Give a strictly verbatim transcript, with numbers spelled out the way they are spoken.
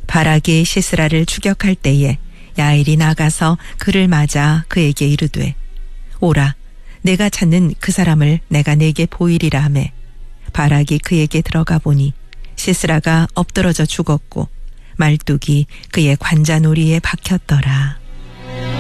바락이 시스라를 추격할 때에 야엘이 나가서 그를 맞아 그에게 이르되 오라 내가 찾는 그 사람을 내가 네게 보이리라 하매 바락이 그에게 들어가 보니 시스라가 엎드러져 죽었고 말뚝이 그의 관자놀이에 박혔더라.